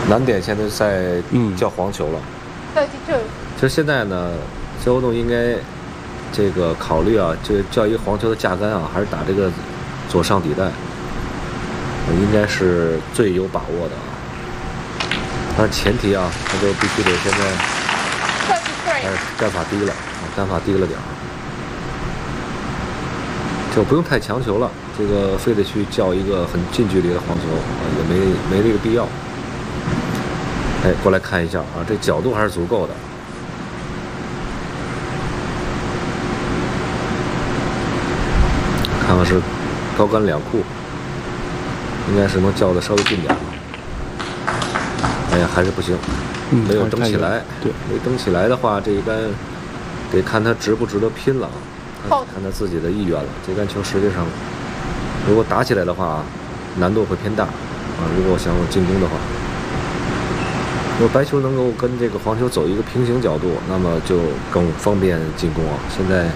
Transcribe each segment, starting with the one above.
难点现在在叫黄球了。其实现在呢，自由动应该这个考虑啊，就叫一个黄球的架杆啊，还是打这个左上底带，应该是最有把握的啊。但前提啊，他就必须得现在杆法低了，杆法低了点儿，就不用太强求了。这个非得去叫一个很近距离的黄球啊，也没这个必要。哎，过来看一下啊，这角度还是足够的。看看是高杆两库，应该是能叫的稍微近点。哎呀，还是不行，没有蹬起来。 对， 没蹬起来的话，这一杆得看他值不值得拼了啊，看他自己的意愿了。这杆球实际上，如果打起来的话，难度会偏大啊。如果想进攻的话，如果白球能够跟这个黄球走一个平行角度，那么就更方便进攻啊。现在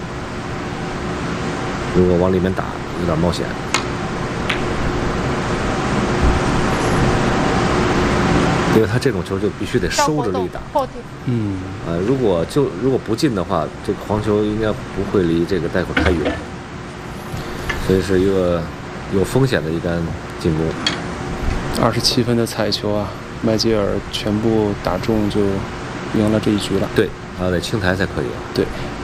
如果往里面打，有点冒险。因为他这种球就必须得收着力打。如果不进的话，这个黄球应该不会离这个袋口太远，所以是一个有风险的一杆进攻。 27分的彩球啊，麦吉尔全部打中就赢了这一局了。 对，得清台才可以啊。 对。